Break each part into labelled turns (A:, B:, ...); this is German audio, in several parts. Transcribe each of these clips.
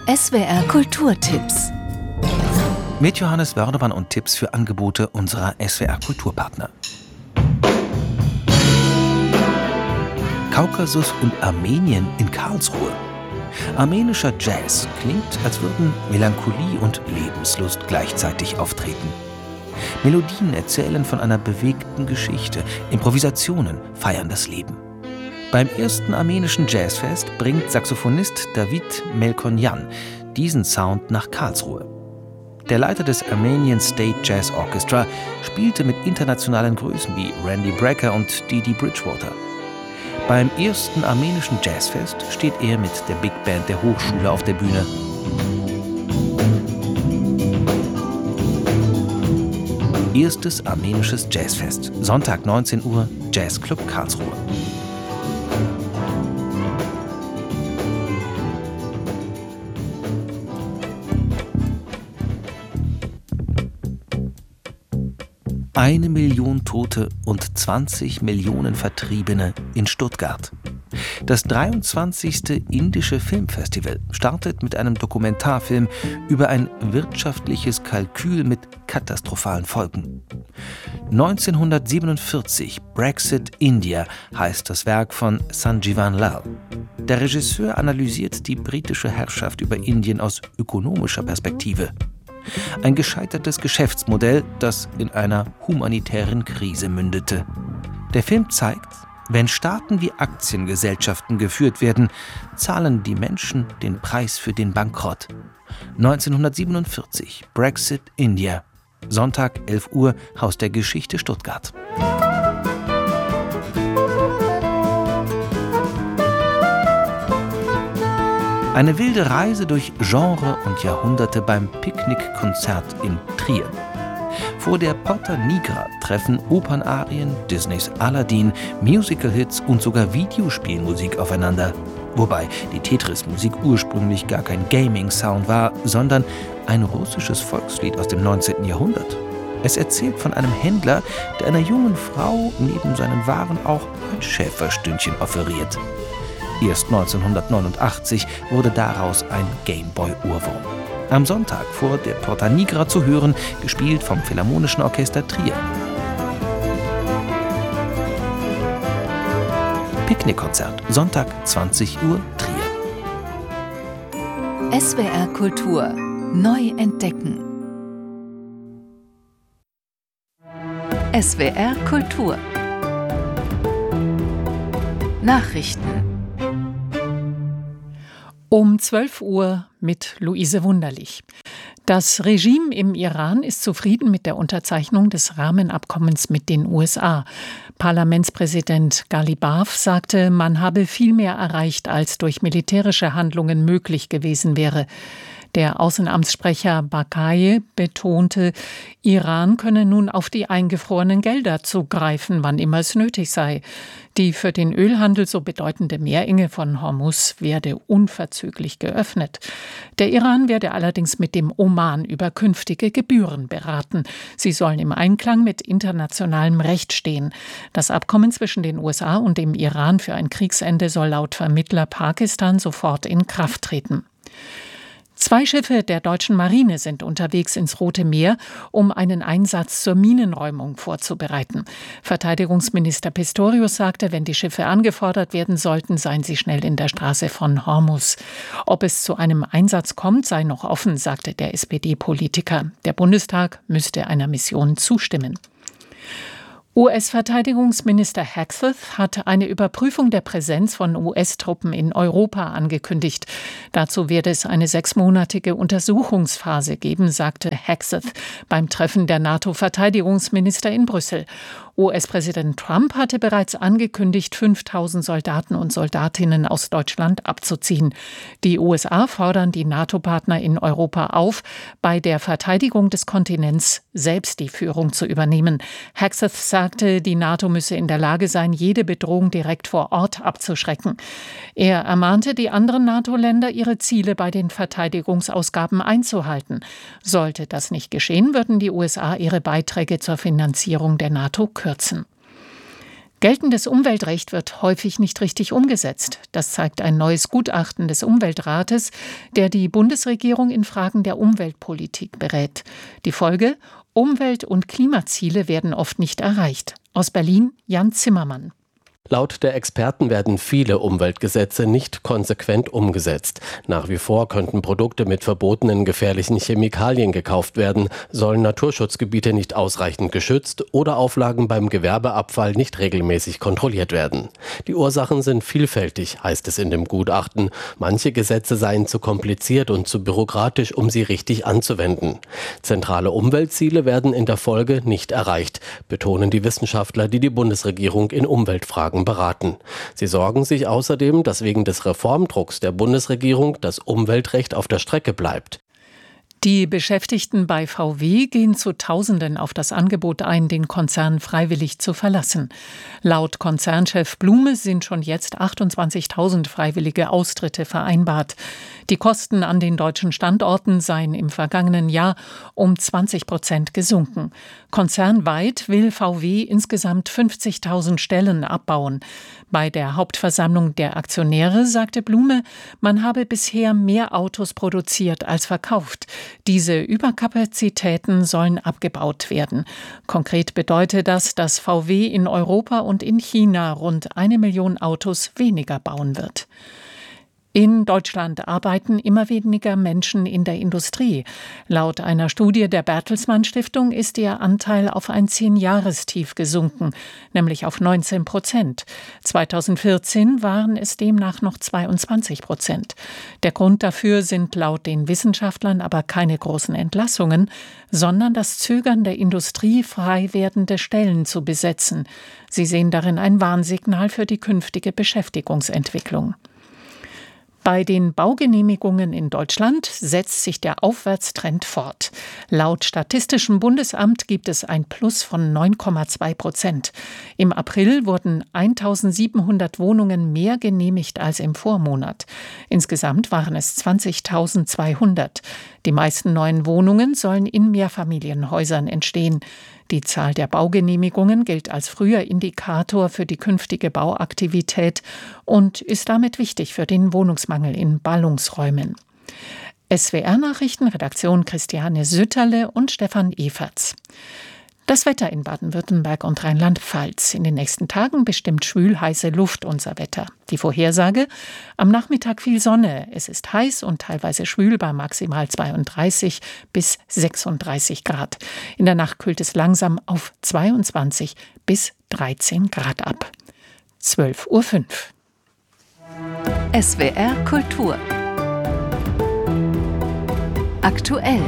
A: SWR Kulturtipps.
B: Mit Johannes Wördemann und Tipps für Angebote unserer SWR Kulturpartner. Kaukasus und Armenien in Karlsruhe. Armenischer Jazz klingt, als würden Melancholie und Lebenslust gleichzeitig auftreten. Melodien erzählen von einer bewegten Geschichte, Improvisationen feiern das Leben. Beim ersten armenischen Jazzfest bringt Saxophonist David Melkonyan diesen Sound nach Karlsruhe. Der Leiter des Armenian State Jazz Orchestra spielte mit internationalen Größen wie Randy Brecker und Didi Bridgewater. Beim ersten armenischen Jazzfest steht er mit der Big Band der Hochschule auf der Bühne. Erstes armenisches Jazzfest, Sonntag 19 Uhr, Jazzclub Karlsruhe. Eine Million Tote und 20 Millionen Vertriebene in Stuttgart. Das 23. indische Filmfestival startet mit einem Dokumentarfilm über ein wirtschaftliches Kalkül mit katastrophalen Folgen. 1947, Brexit India, heißt das Werk von Sanjeevan Lal. Der Regisseur analysiert die britische Herrschaft über Indien aus ökonomischer Perspektive. Ein gescheitertes Geschäftsmodell, das in einer humanitären Krise mündete. Der Film zeigt, wenn Staaten wie Aktiengesellschaften geführt werden, zahlen die Menschen den Preis für den Bankrott. 1947, Brexit India. Sonntag 11 Uhr, Haus der Geschichte Stuttgart. Eine wilde Reise durch Genre und Jahrhunderte beim Picknickkonzert in Trier. Vor der Porta Nigra treffen Opernarien, Disneys Aladdin, Musical-Hits und sogar Videospielmusik aufeinander. Wobei die Tetris-Musik ursprünglich gar kein Gaming-Sound war, sondern ein russisches Volkslied aus dem 19. Jahrhundert. Es erzählt von einem Händler, der einer jungen Frau neben seinen Waren auch ein Schäferstündchen offeriert. Erst 1989 wurde daraus ein Gameboy-Ohrwurm. Am Sonntag vor der Porta Nigra zu hören, gespielt vom Philharmonischen Orchester Trier. Picknickkonzert, Sonntag 20 Uhr, Trier.
A: SWR Kultur neu entdecken. SWR Kultur Nachrichten
C: um 12 Uhr mit Luise Wunderlich. Das Regime im Iran ist zufrieden mit der Unterzeichnung des Rahmenabkommens mit den USA. Parlamentspräsident Ghalibaf sagte, man habe viel mehr erreicht, als durch militärische Handlungen möglich gewesen wäre. Der Außenamtssprecher Baqai betonte, Iran könne nun auf die eingefrorenen Gelder zugreifen, wann immer es nötig sei. Die für den Ölhandel so bedeutende Meerenge von Hormuz werde unverzüglich geöffnet. Der Iran werde allerdings mit dem Oman über künftige Gebühren beraten. Sie sollen im Einklang mit internationalem Recht stehen. Das Abkommen zwischen den USA und dem Iran für ein Kriegsende soll laut Vermittler Pakistan sofort in Kraft treten. 2 Schiffe der deutschen Marine sind unterwegs ins Rote Meer, um einen Einsatz zur Minenräumung vorzubereiten. Verteidigungsminister Pistorius sagte, wenn die Schiffe angefordert werden sollten, seien sie schnell in der Straße von Hormuz. Ob es zu einem Einsatz kommt, sei noch offen, sagte der SPD-Politiker. Der Bundestag müsste einer Mission zustimmen. US-Verteidigungsminister Hegseth hat eine Überprüfung der Präsenz von US-Truppen in Europa angekündigt. Dazu werde es eine 6-monatige Untersuchungsphase geben, sagte Hegseth beim Treffen der NATO-Verteidigungsminister in Brüssel. US-Präsident Trump hatte bereits angekündigt, 5.000 Soldaten und Soldatinnen aus Deutschland abzuziehen. Die USA fordern die NATO-Partner in Europa auf, bei der Verteidigung des Kontinents selbst die Führung zu übernehmen. Hegseth sagte, die NATO müsse in der Lage sein, jede Bedrohung direkt vor Ort abzuschrecken. Er ermahnte die anderen NATO-Länder, ihre Ziele bei den Verteidigungsausgaben einzuhalten. Sollte das nicht geschehen, würden die USA ihre Beiträge zur Finanzierung der NATO kürzen. Geltendes Umweltrecht wird häufig nicht richtig umgesetzt. Das zeigt ein neues Gutachten des Umweltrates, der die Bundesregierung in Fragen der Umweltpolitik berät. Die Folge: Umwelt- und Klimaziele werden oft nicht erreicht. Aus Berlin Jan Zimmermann.
D: Laut der Experten werden viele Umweltgesetze nicht konsequent umgesetzt. Nach wie vor könnten Produkte mit verbotenen gefährlichen Chemikalien gekauft werden, sollen Naturschutzgebiete nicht ausreichend geschützt oder Auflagen beim Gewerbeabfall nicht regelmäßig kontrolliert werden. Die Ursachen sind vielfältig, heißt es in dem Gutachten. Manche Gesetze seien zu kompliziert und zu bürokratisch, um sie richtig anzuwenden. Zentrale Umweltziele werden in der Folge nicht erreicht, betonen die Wissenschaftler, die die Bundesregierung in Umweltfragen beraten. Sie sorgen sich außerdem, dass wegen des Reformdrucks der Bundesregierung das Umweltrecht auf der Strecke bleibt.
C: Die Beschäftigten bei VW gehen zu Tausenden auf das Angebot ein, den Konzern freiwillig zu verlassen. Laut Konzernchef Blume sind schon jetzt 28.000 freiwillige Austritte vereinbart. Die Kosten an den deutschen Standorten seien im vergangenen Jahr um 20% gesunken. Konzernweit will VW insgesamt 50.000 Stellen abbauen. Bei der Hauptversammlung der Aktionäre sagte Blume, man habe bisher mehr Autos produziert als verkauft. Diese Überkapazitäten sollen abgebaut werden. Konkret bedeutet das, dass VW in Europa und in China rund 1 Million Autos weniger bauen wird. In Deutschland arbeiten immer weniger Menschen in der Industrie. Laut einer Studie der Bertelsmann Stiftung ist ihr Anteil auf ein 10-Jahrestief gesunken, nämlich auf 19%. 2014 waren es demnach noch 22%. Der Grund dafür sind laut den Wissenschaftlern aber keine großen Entlassungen, sondern das Zögern der Industrie, frei werdende Stellen zu besetzen. Sie sehen darin ein Warnsignal für die künftige Beschäftigungsentwicklung. Bei den Baugenehmigungen in Deutschland setzt sich der Aufwärtstrend fort. Laut Statistischem Bundesamt gibt es ein Plus von 9,2%. Im April wurden 1.700 Wohnungen mehr genehmigt als im Vormonat. Insgesamt waren es 20.200. Die meisten neuen Wohnungen sollen in Mehrfamilienhäusern entstehen. Die Zahl der Baugenehmigungen gilt als früher Indikator für die künftige Bauaktivität und ist damit wichtig für den Wohnungsmangel in Ballungsräumen. SWR-Nachrichten, Redaktion Christiane Sütterle und Stefan Everts. Das Wetter in Baden-Württemberg und Rheinland-Pfalz. In den nächsten Tagen bestimmt schwül-heiße Luft unser Wetter. Die Vorhersage: am Nachmittag viel Sonne. Es ist heiß und teilweise schwül bei maximal 32 bis 36 Grad. In der Nacht kühlt es langsam auf 22 bis 13 Grad ab. 12:05 Uhr.
A: SWR Kultur. Aktuell.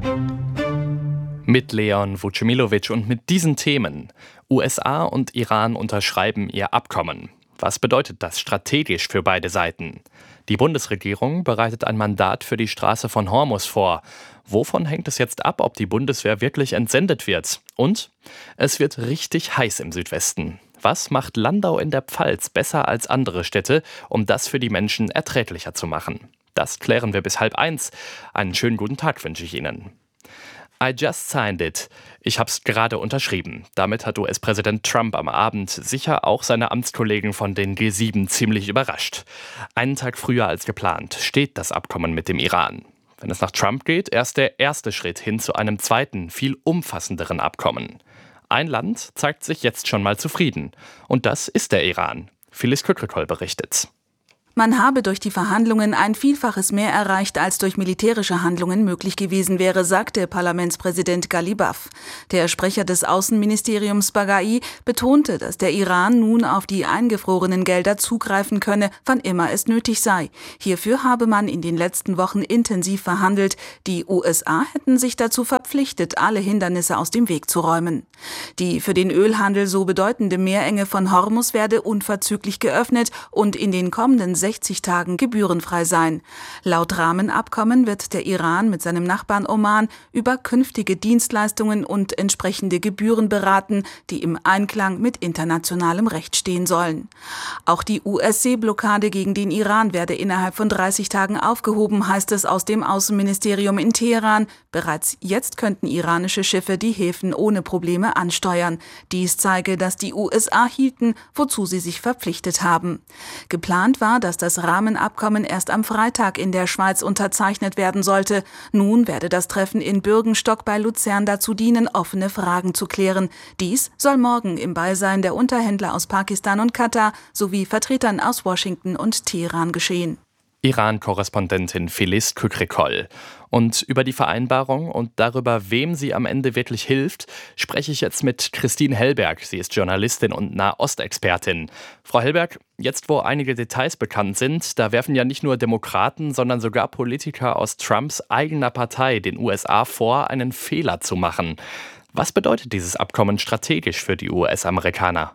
E: Mit Leon Vucemilovic und mit diesen Themen. USA und Iran unterschreiben ihr Abkommen. Was bedeutet das strategisch für beide Seiten? Die Bundesregierung bereitet ein Mandat für die Straße von Hormuz vor. Wovon hängt es jetzt ab, ob die Bundeswehr wirklich entsendet wird? Und es wird richtig heiß im Südwesten. Was macht Landau in der Pfalz besser als andere Städte, um das für die Menschen erträglicher zu machen? Das klären wir bis 12:30. Einen schönen guten Tag wünsche ich Ihnen. I just signed it. Ich hab's gerade unterschrieben. Damit hat US-Präsident Trump am Abend sicher auch seine Amtskollegen von den G7 ziemlich überrascht. Einen Tag früher als geplant steht das Abkommen mit dem Iran. Wenn es nach Trump geht, erst der erste Schritt hin zu einem zweiten, viel umfassenderen Abkommen. Ein Land zeigt sich jetzt schon mal zufrieden. Und das ist der Iran. Phyllis Kükrikol berichtet.
F: Man habe durch die Verhandlungen ein Vielfaches mehr erreicht, als durch militärische Handlungen möglich gewesen wäre, sagte Parlamentspräsident Ghalibaf. Der Sprecher des Außenministeriums Baghai betonte, dass der Iran nun auf die eingefrorenen Gelder zugreifen könne, wann immer es nötig sei. Hierfür habe man in den letzten Wochen intensiv verhandelt. Die USA hätten sich dazu verpflichtet, alle Hindernisse aus dem Weg zu räumen. Die für den Ölhandel so bedeutende Meerenge von Hormuz werde unverzüglich geöffnet und in den kommenden 60 Tagen gebührenfrei sein. Laut Rahmenabkommen wird der Iran mit seinem Nachbarn Oman über künftige Dienstleistungen und entsprechende Gebühren beraten, die im Einklang mit internationalem Recht stehen sollen. Auch die US-Seeblockade gegen den Iran werde innerhalb von 30 Tagen aufgehoben, heißt es aus dem Außenministerium in Teheran. Bereits jetzt könnten iranische Schiffe die Häfen ohne Probleme ansteuern. Dies zeige, dass die USA hielten, wozu sie sich verpflichtet haben. Geplant war, dass das Rahmenabkommen erst am Freitag in der Schweiz unterzeichnet werden sollte. Nun werde das Treffen in Bürgenstock bei Luzern dazu dienen, offene Fragen zu klären. Dies soll morgen im Beisein der Unterhändler aus Pakistan und Katar sowie Vertretern aus Washington und Teheran geschehen.
E: Iran-Korrespondentin Filiz Kükrikol. Und über die Vereinbarung und darüber, wem sie am Ende wirklich hilft, spreche ich jetzt mit Christine Hellberg. Sie ist Journalistin und Nahostexpertin. Frau Hellberg, jetzt wo einige Details bekannt sind, da werfen ja nicht nur Demokraten, sondern sogar Politiker aus Trumps eigener Partei den USA vor, einen Fehler zu machen. Was bedeutet dieses Abkommen strategisch für die US-Amerikaner?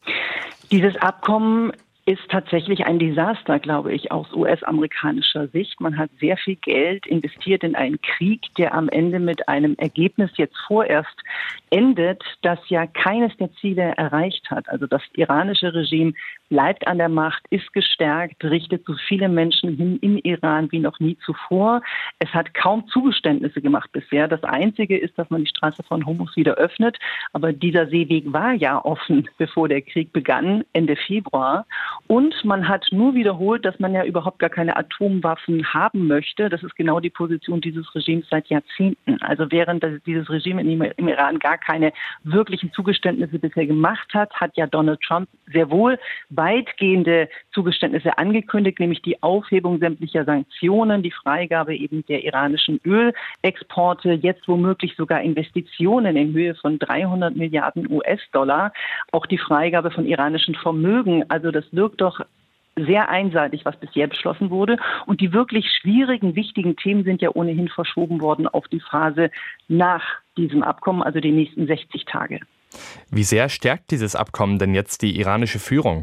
G: Dieses Abkommen ist tatsächlich ein Desaster, glaube ich, aus US-amerikanischer Sicht. Man hat sehr viel Geld investiert in einen Krieg, der am Ende mit einem Ergebnis jetzt vorerst endet, das ja keines der Ziele erreicht hat. Also das iranische Regime bleibt an der Macht, ist gestärkt, richtet so viele Menschen hin im Iran wie noch nie zuvor. Es hat kaum Zugeständnisse gemacht bisher. Das Einzige ist, dass man die Straße von Hormuz wieder öffnet. Aber dieser Seeweg war ja offen, bevor der Krieg begann, Ende Februar. Und man hat nur wiederholt, dass man ja überhaupt gar keine Atomwaffen haben möchte. Das ist genau die Position dieses Regimes seit Jahrzehnten. Also während dieses Regime im Iran gar keine wirklichen Zugeständnisse bisher gemacht hat, hat ja Donald Trump sehr wohl weitgehende Zugeständnisse angekündigt, nämlich die Aufhebung sämtlicher Sanktionen, die Freigabe eben der iranischen Ölexporte, jetzt womöglich sogar Investitionen in Höhe von 300 Milliarden US-Dollar, auch die Freigabe von iranischen Vermögen. Also das wirkt doch sehr einseitig, was bisher beschlossen wurde. Und die wirklich schwierigen, wichtigen Themen sind ja ohnehin verschoben worden auf die Phase nach diesem Abkommen, also die nächsten 60 Tage.
E: Wie sehr stärkt dieses Abkommen denn jetzt die iranische Führung?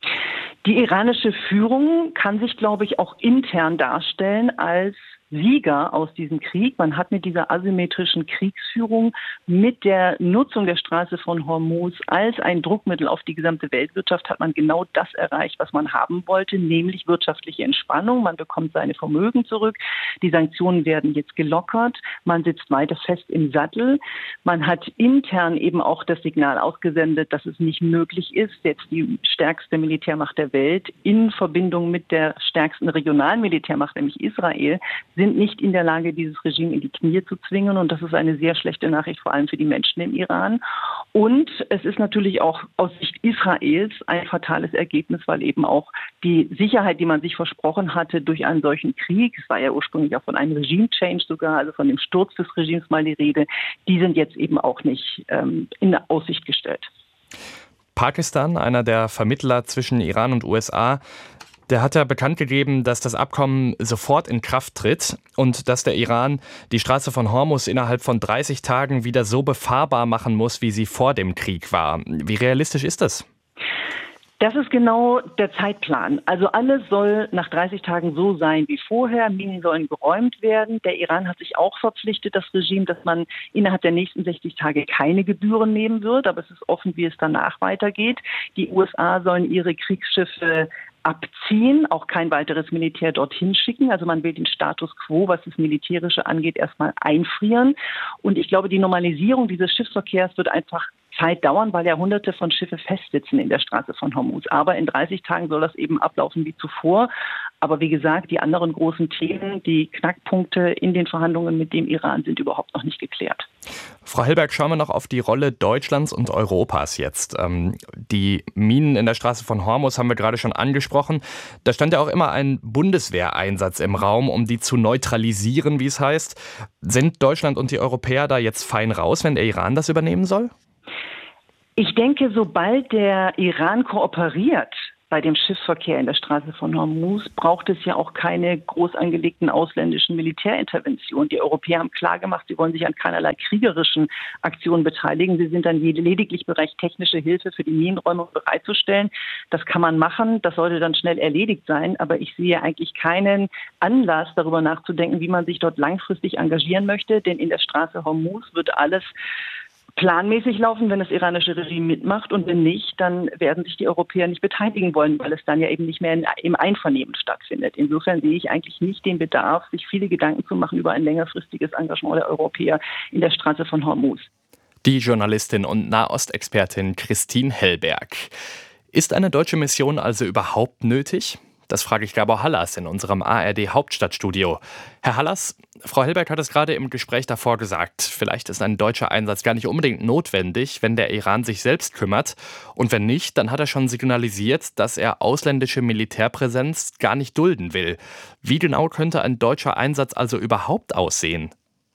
G: Die iranische Führung kann sich, glaube ich, auch intern darstellen als Sieger aus diesem Krieg. Man hat mit dieser asymmetrischen Kriegsführung, mit der Nutzung der Straße von Hormuz als ein Druckmittel auf die gesamte Weltwirtschaft, hat man genau das erreicht, was man haben wollte, nämlich wirtschaftliche Entspannung. Man bekommt seine Vermögen zurück. Die Sanktionen werden jetzt gelockert. Man sitzt weiter fest im Sattel. Man hat intern eben auch das Signal ausgesendet, dass es nicht möglich ist, jetzt die stärkste Militärmacht der Welt in Verbindung mit der stärksten regionalen Militärmacht, nämlich Israel, sind nicht in der Lage, dieses Regime in die Knie zu zwingen. Und das ist eine sehr schlechte Nachricht, vor allem für die Menschen im Iran. Und es ist natürlich auch aus Sicht Israels ein fatales Ergebnis, weil eben auch die Sicherheit, die man sich versprochen hatte durch einen solchen Krieg, es war ja ursprünglich auch von einem Regime-Change sogar, also von dem Sturz des Regimes mal die Rede, die sind jetzt eben auch nicht in Aussicht gestellt.
E: Pakistan, einer der Vermittler zwischen Iran und USA, der hat ja bekannt gegeben, dass das Abkommen sofort in Kraft tritt und dass der Iran die Straße von Hormuz innerhalb von 30 Tagen wieder so befahrbar machen muss, wie sie vor dem Krieg war. Wie realistisch ist das?
G: Das ist genau der Zeitplan. Also alles soll nach 30 Tagen so sein wie vorher. Minen sollen geräumt werden. Der Iran hat sich auch verpflichtet, das Regime, dass man innerhalb der nächsten 60 Tage keine Gebühren nehmen wird. Aber es ist offen, wie es danach weitergeht. Die USA sollen ihre Kriegsschiffe abziehen, auch kein weiteres Militär dorthin schicken. Also man will den Status quo, was das Militärische angeht, erstmal einfrieren. Und ich glaube, die Normalisierung dieses Schiffsverkehrs wird einfach Zeit dauern, weil ja Hunderte von Schiffe festsitzen in der Straße von Hormuz. Aber in 30 Tagen soll das eben ablaufen wie zuvor. Aber wie gesagt, die anderen großen Themen, die Knackpunkte in den Verhandlungen mit dem Iran sind überhaupt noch nicht geklärt.
E: Frau Hellberg, schauen wir noch auf die Rolle Deutschlands und Europas jetzt. Die Minen in der Straße von Hormuz haben wir gerade schon angesprochen. Da stand ja auch immer ein Bundeswehreinsatz im Raum, um die zu neutralisieren, wie es heißt. Sind Deutschland und die Europäer da jetzt fein raus, wenn der Iran das übernehmen soll?
G: Ich denke, sobald der Iran kooperiert, bei dem Schiffsverkehr in der Straße von Hormuz braucht es ja auch keine groß angelegten ausländischen Militärinterventionen. Die Europäer haben klargemacht, sie wollen sich an keinerlei kriegerischen Aktionen beteiligen. Sie sind dann lediglich bereit, technische Hilfe für die Minenräumung bereitzustellen. Das kann man machen, das sollte dann schnell erledigt sein. Aber ich sehe eigentlich keinen Anlass, darüber nachzudenken, wie man sich dort langfristig engagieren möchte. Denn in der Straße Hormuz wird alles planmäßig laufen, wenn das iranische Regime mitmacht, und wenn nicht, dann werden sich die Europäer nicht beteiligen wollen, weil es dann ja eben nicht mehr im Einvernehmen stattfindet. Insofern sehe ich eigentlich nicht den Bedarf, sich viele Gedanken zu machen über ein längerfristiges Engagement der Europäer in der Straße von Hormuz.
E: Die Journalistin und Nahostexpertin Christine Hellberg. Ist eine deutsche Mission also überhaupt nötig? Das frage ich Gabor Hallas in unserem ARD-Hauptstadtstudio. Herr Hallas, Frau Hellberg hat es gerade im Gespräch davor gesagt, vielleicht ist ein deutscher Einsatz gar nicht unbedingt notwendig, wenn der Iran sich selbst kümmert. Und wenn nicht, dann hat er schon signalisiert, dass er ausländische Militärpräsenz gar nicht dulden will. Wie genau könnte ein deutscher Einsatz also überhaupt aussehen?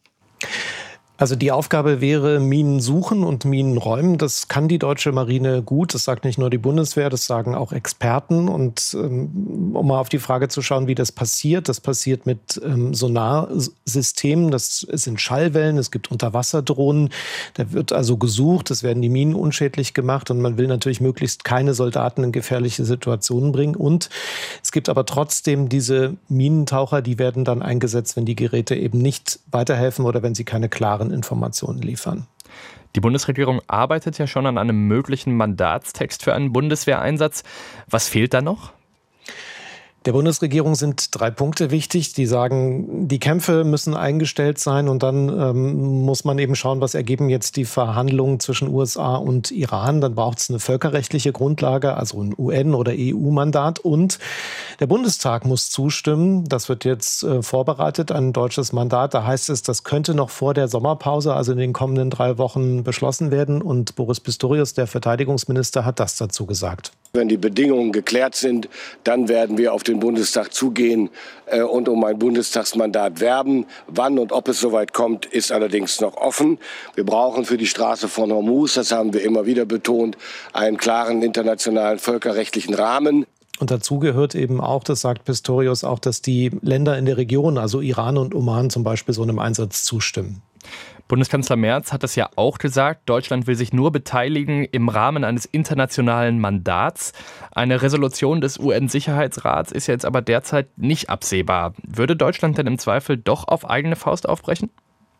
H: Also die Aufgabe wäre Minen suchen und Minen räumen. Das kann die deutsche Marine gut. Das sagt nicht nur die Bundeswehr, das sagen auch Experten. Und um mal auf die Frage zu schauen, wie das passiert mit Sonarsystemen. Das sind Schallwellen, es gibt Unterwasserdrohnen. Da wird also gesucht, es werden die Minen unschädlich gemacht. Und man will natürlich möglichst keine Soldaten in gefährliche Situationen bringen. Und es gibt aber trotzdem diese Minentaucher, die werden dann eingesetzt, wenn die Geräte eben nicht weiterhelfen oder wenn sie keine klaren Informationen liefern.
E: Die Bundesregierung arbeitet ja schon an einem möglichen Mandatstext für einen Bundeswehreinsatz. Was fehlt da noch?
H: Der Bundesregierung sind 3 Punkte wichtig. Die sagen, die Kämpfe müssen eingestellt sein und dann muss man eben schauen, was ergeben jetzt die Verhandlungen zwischen USA und Iran. Dann braucht es eine völkerrechtliche Grundlage, also ein UN- oder EU-Mandat, und der Bundestag muss zustimmen. Das wird jetzt vorbereitet, ein deutsches Mandat. Da heißt es, das könnte noch vor der Sommerpause, also in den kommenden 3 Wochen, beschlossen werden. Und Boris Pistorius, der Verteidigungsminister, hat das dazu gesagt.
I: Wenn die Bedingungen geklärt sind, dann werden wir auf den Bundestag zugehen und um ein Bundestagsmandat werben. Wann und ob es soweit kommt, ist allerdings noch offen. Wir brauchen für die Straße von Hormuz, das haben wir immer wieder betont, einen klaren internationalen völkerrechtlichen Rahmen.
H: Und dazu gehört eben auch, das sagt Pistorius auch, dass die Länder in der Region, also Iran und Oman zum Beispiel, so einem Einsatz zustimmen.
E: Bundeskanzler Merz hat es ja auch gesagt, Deutschland will sich nur beteiligen im Rahmen eines internationalen Mandats. Eine Resolution des UN-Sicherheitsrats ist jetzt aber derzeit nicht absehbar. Würde Deutschland denn im Zweifel doch auf eigene Faust aufbrechen?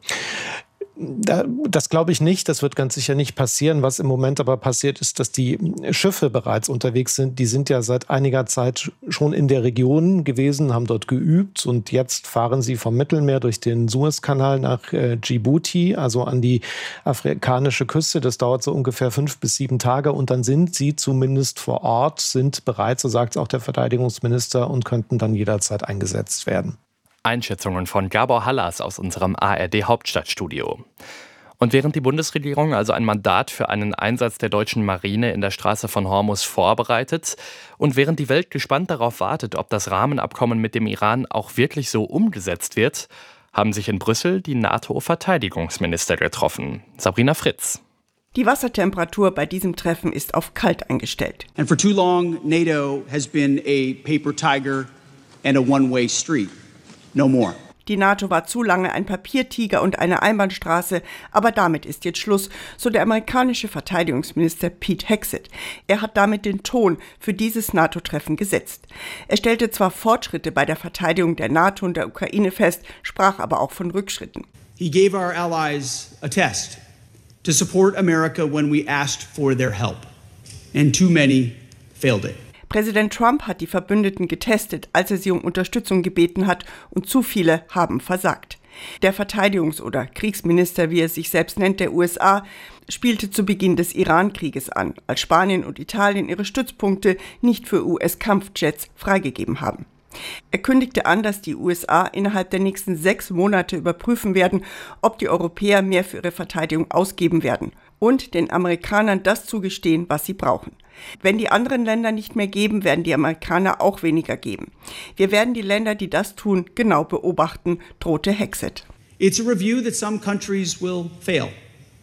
H: Das glaube ich nicht. Das wird ganz sicher nicht passieren. Was im Moment aber passiert ist, dass die Schiffe bereits unterwegs sind. Die sind ja seit einiger Zeit schon in der Region gewesen, haben dort geübt und jetzt fahren sie vom Mittelmeer durch den Suezkanal nach Djibouti, also an die afrikanische Küste. Das dauert so ungefähr 5 bis 7 Tage und dann sind sie zumindest vor Ort, sind bereit, so sagt es auch der Verteidigungsminister, und könnten dann jederzeit eingesetzt werden.
E: Einschätzungen von Gabor Hallas aus unserem ARD-Hauptstadtstudio. Und während die Bundesregierung also ein Mandat für einen Einsatz der deutschen Marine in der Straße von Hormuz vorbereitet und während die Welt gespannt darauf wartet, ob das Rahmenabkommen mit dem Iran auch wirklich so umgesetzt wird, haben sich in Brüssel die NATO-Verteidigungsminister getroffen. Sabrina Fritz.
J: Die Wassertemperatur bei diesem Treffen ist auf kalt eingestellt.
K: And for too long, NATO has been a paper tiger and a one-way street. No more.
J: Die NATO war zu lange ein Papiertiger und eine Einbahnstraße, aber damit ist jetzt Schluss, so der amerikanische Verteidigungsminister Pete Hegseth. Er hat damit den Ton für dieses NATO-Treffen gesetzt. Er stellte zwar Fortschritte bei der Verteidigung der NATO und der Ukraine fest, sprach aber auch von Rückschritten.
K: He gave our allies a test to support America when we asked for their help. And too many failed it.
J: Präsident Trump hat die Verbündeten getestet, als er sie um Unterstützung gebeten hat, und zu viele haben versagt. Der Verteidigungs- oder Kriegsminister, wie er sich selbst nennt, der USA, spielte zu Beginn des Iran-Krieges an, als Spanien und Italien ihre Stützpunkte nicht für US-Kampfjets freigegeben haben. Er kündigte an, dass die USA innerhalb der nächsten 6 Monate überprüfen werden, ob die Europäer mehr für ihre Verteidigung ausgeben werden und den Amerikanern das zugestehen, was sie brauchen. Wenn die anderen Länder nicht mehr geben, werden die Amerikaner auch weniger geben. Wir werden die Länder, die das tun, genau beobachten, drohte Hegseth.
K: It's a review that some countries will fail.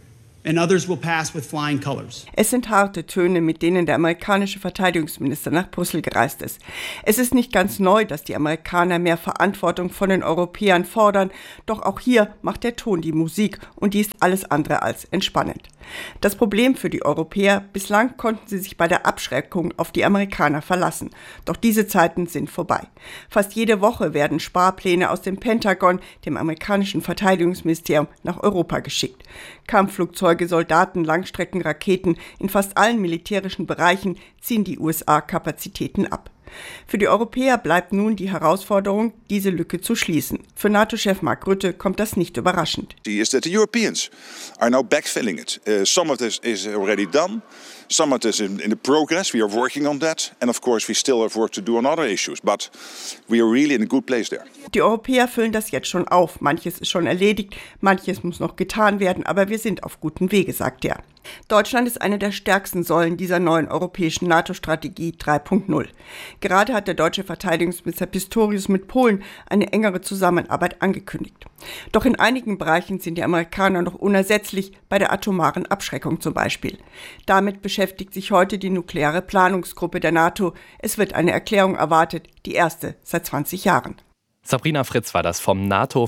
K: and others will pass with flying colors.
J: Es sind harte Töne, mit denen der amerikanische Verteidigungsminister nach Brüssel gereist ist. Es ist nicht ganz neu, dass die Amerikaner mehr Verantwortung von den Europäern fordern, doch auch hier macht der Ton die Musik und die ist alles andere als entspannend. Das Problem für die Europäer: bislang konnten sie sich bei der Abschreckung auf die Amerikaner verlassen. Doch diese Zeiten sind vorbei. Fast jede Woche werden Sparpläne aus dem Pentagon, dem amerikanischen Verteidigungsministerium, nach Europa geschickt. Kampfflugzeuge, Soldaten, Langstreckenraketen, in fast allen militärischen Bereichen ziehen die USA Kapazitäten ab. Für die Europäer bleibt nun die Herausforderung, diese Lücke zu schließen. Für NATO-Chef Mark Rutte kommt das nicht überraschend.
L: Is that the Europeans are now backfilling it. Some of this is already done. Some of this is in the progress. We are working on that. And of course we still have work to do on other issues. But we are really in a good place there.
J: Die Europäer füllen das jetzt schon auf. Manches ist schon erledigt, manches muss noch getan werden, aber wir sind auf gutem Wege, sagt er. Deutschland ist eine der stärksten Säulen dieser neuen europäischen NATO-Strategie 3.0. Gerade hat der deutsche Verteidigungsminister Pistorius mit Polen eine engere Zusammenarbeit angekündigt. Doch in einigen Bereichen sind die Amerikaner noch unersetzlich, bei der atomaren Abschreckung zum Beispiel. Damit beschäftigt sich heute die nukleare Planungsgruppe der NATO. Es wird eine Erklärung erwartet, die erste seit 20 Jahren.
E: Sabrina Fritz war das vom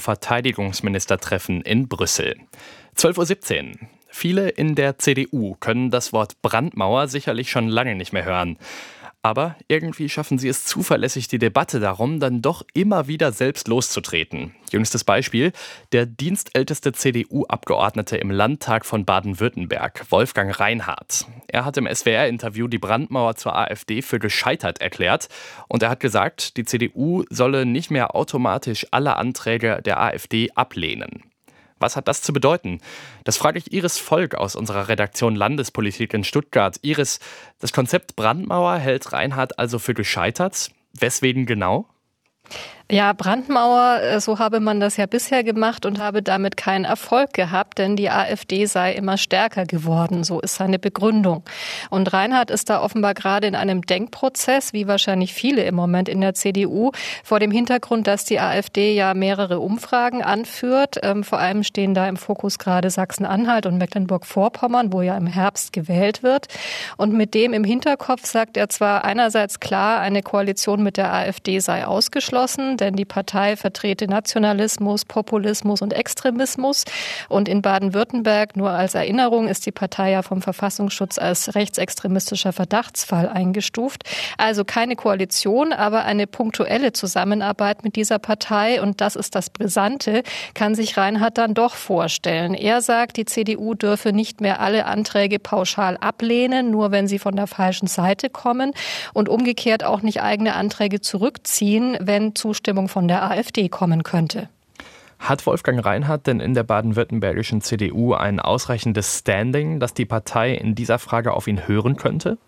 E: NATO-Verteidigungsministertreffen in Brüssel. 12:17 Uhr. Viele in der CDU können das Wort Brandmauer sicherlich schon lange nicht mehr hören. Aber irgendwie schaffen sie es zuverlässig, die Debatte darum dann doch immer wieder selbst loszutreten. Jüngstes Beispiel: der dienstälteste CDU-Abgeordnete im Landtag von Baden-Württemberg, Wolfgang Reinhardt. Er hat im SWR-Interview die Brandmauer zur AfD für gescheitert erklärt. Und er hat gesagt, die CDU solle nicht mehr automatisch alle Anträge der AfD ablehnen. Was hat das zu bedeuten? Das frage ich Iris Volk aus unserer Redaktion Landespolitik in Stuttgart. Iris, das Konzept Brandmauer hält Reinhardt also für gescheitert. Weswegen genau?
M: Ja, Brandmauer, so habe man das ja bisher gemacht und habe damit keinen Erfolg gehabt, denn die AfD sei immer stärker geworden. So ist seine Begründung. Und Reinhardt ist da offenbar gerade in einem Denkprozess, wie wahrscheinlich viele im Moment in der CDU, vor dem Hintergrund, dass die AfD ja mehrere Umfragen anführt. Vor allem stehen da im Fokus gerade Sachsen-Anhalt und Mecklenburg-Vorpommern, wo ja im Herbst gewählt wird. Und mit dem im Hinterkopf sagt er zwar einerseits klar, eine Koalition mit der AfD sei ausgeschlossen, denn die Partei vertrete Nationalismus, Populismus und Extremismus. Und in Baden-Württemberg, nur als Erinnerung, ist die Partei ja vom Verfassungsschutz als rechtsextremistischer Verdachtsfall eingestuft. Also keine Koalition, aber eine punktuelle Zusammenarbeit mit dieser Partei. Und das ist das Brisante, kann sich Reinhardt dann doch vorstellen. Er sagt, die CDU dürfe nicht mehr alle Anträge pauschal ablehnen, nur wenn sie von der falschen Seite kommen. Und umgekehrt auch nicht eigene Anträge zurückziehen, wenn Zustimmung von der AfD kommen könnte.
E: Hat Wolfgang Reinhardt denn in der baden-württembergischen CDU ein ausreichendes Standing, dass die Partei in dieser Frage auf ihn hören könnte?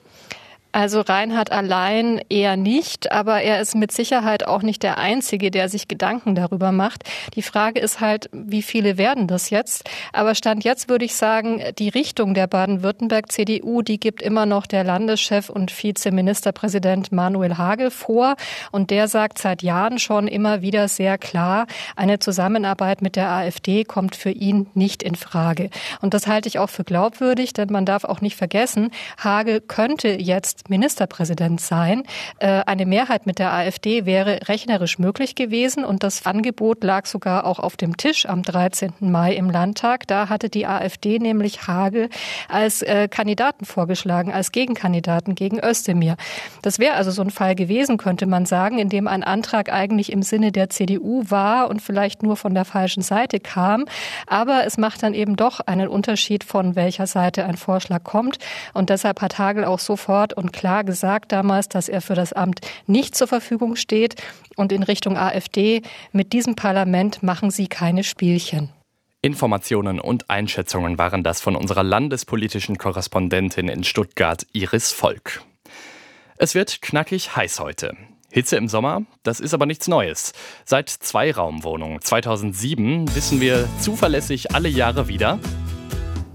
M: Also Reinhardt allein eher nicht, aber er ist mit Sicherheit auch nicht der Einzige, der sich Gedanken darüber macht. Die Frage ist halt, wie viele werden das jetzt? Aber Stand jetzt würde ich sagen, die Richtung der Baden-Württemberg-CDU, die gibt immer noch der Landeschef und Vizeministerpräsident Manuel Hagel vor. Und der sagt seit Jahren schon immer wieder sehr klar, eine Zusammenarbeit mit der AfD kommt für ihn nicht in Frage. Und das halte ich auch für glaubwürdig, denn man darf auch nicht vergessen, Hagel könnte jetzt Ministerpräsident sein. Eine Mehrheit mit der AfD wäre rechnerisch möglich gewesen und das Angebot lag sogar auch auf dem Tisch am 13. Mai im Landtag. Da hatte die AfD nämlich Hagel als Kandidaten vorgeschlagen, als Gegenkandidaten gegen Özdemir. Das wäre also so ein Fall gewesen, könnte man sagen, in dem ein Antrag eigentlich im Sinne der CDU war und vielleicht nur von der falschen Seite kam. Aber es macht dann eben doch einen Unterschied, von welcher Seite ein Vorschlag kommt. Und deshalb hat Hagel auch sofort und klar gesagt damals, dass er für das Amt nicht zur Verfügung steht. Und in Richtung AfD, mit diesem Parlament machen sie keine Spielchen.
E: Informationen und Einschätzungen waren das von unserer landespolitischen Korrespondentin in Stuttgart, Iris Volk. Es wird knackig heiß heute. Hitze im Sommer, das ist aber nichts Neues. Seit Zweiraumwohnungen 2007 wissen wir zuverlässig alle Jahre wieder: